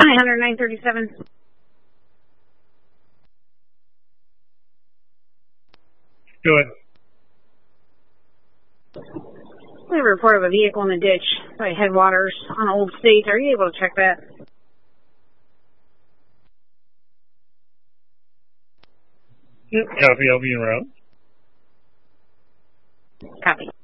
900, 937. Go ahead. We have a report of a vehicle in the ditch by Headwaters on Old State. Are you able to check that? Yep, copy, I'll be en route. Copy.